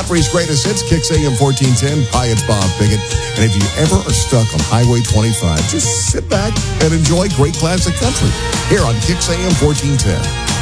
Country's greatest hits, Kicks AM 1410. Hi, it's Bob Pickett. And if you ever are stuck on Highway 25, just sit back and enjoy great classic country here on Kicks AM 1410.